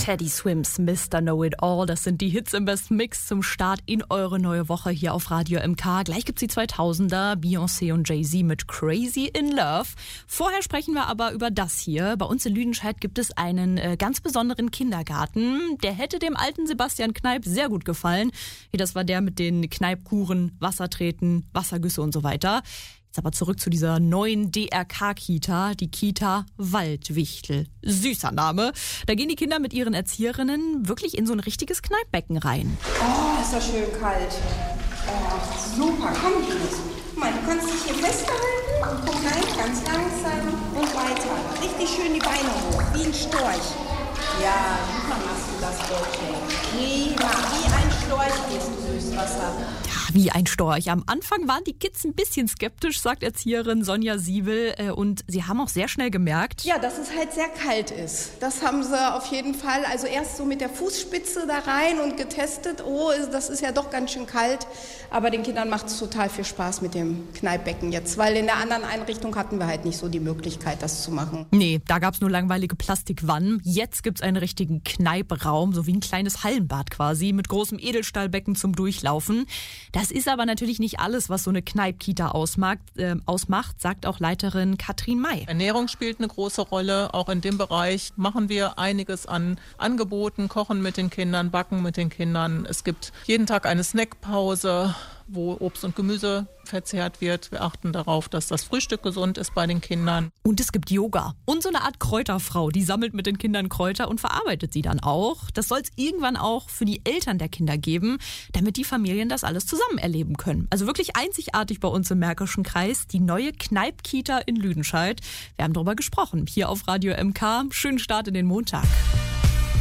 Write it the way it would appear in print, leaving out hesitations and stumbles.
Teddy Swims, Mr. Know-It-All. Das sind die Hits im Best Mix zum Start in eure neue Woche hier auf Radio MK. Gleich gibt's die 2000er, Beyoncé und Jay-Z mit Crazy in Love. Vorher sprechen wir aber über das hier. Bei uns in Lüdenscheid gibt es einen ganz besonderen Kindergarten. Der hätte dem alten Sebastian Kneipp sehr gut gefallen. Das war der mit den Kneippkuren, Wassertreten, Wassergüsse und so weiter. Jetzt aber zurück zu dieser neuen DRK-Kita, die Kita Waldwichtel. Süßer Name. Da gehen die Kinder mit ihren Erzieherinnen wirklich in so ein richtiges Kneippbecken rein. Oh, ist das schön kalt. Oh, super, komm Ines. Guck mal, du kannst dich hier festhalten und komm rein, ganz langsam und weiter. Richtig schön die Beine hoch, wie ein Storch. Ja, super machst du das, Mädchen. Prima, wie ein Storch gehst du durchs Wasser. Ja, wie ein Storch. Am Anfang waren die Kids ein bisschen skeptisch, sagt Erzieherin Sonja Siebel. Und sie haben auch sehr schnell gemerkt, ja, dass es halt sehr kalt ist. Das haben sie auf jeden Fall. Also erst so mit der Fußspitze da rein und getestet. Oh, das ist ja doch ganz schön kalt. Aber den Kindern macht es total viel Spaß mit dem Kneippbecken jetzt. Weil in der anderen Einrichtung hatten wir halt nicht so die Möglichkeit, das zu machen. nee, da gab's nur langweilige Plastikwannen. Jetzt gibt's einen richtigen Kneipraum, so wie ein kleines Hallenbad quasi, mit großem Edelstahlbecken zum Durchlaufen. Das ist aber natürlich nicht alles, was so eine Kneipp-Kita ausmacht, sagt auch Leiterin Katrin May. Ernährung spielt eine große Rolle. Auch in dem Bereich machen wir einiges an Angeboten, kochen mit den Kindern, backen mit den Kindern. Es gibt jeden Tag eine Snackpause, wo Obst und Gemüse verzehrt wird. Wir achten darauf, dass das Frühstück gesund ist bei den Kindern. Und es gibt Yoga und so eine Art Kräuterfrau, die sammelt mit den Kindern Kräuter und verarbeitet sie dann auch. Das soll es irgendwann auch für die Eltern der Kinder geben, damit die Familien das alles zusammen erleben können. Also wirklich einzigartig bei uns im Märkischen Kreis, die neue Kneipp-Kita in Lüdenscheid. Wir haben darüber gesprochen, hier auf Radio MK. Schönen Start in den Montag.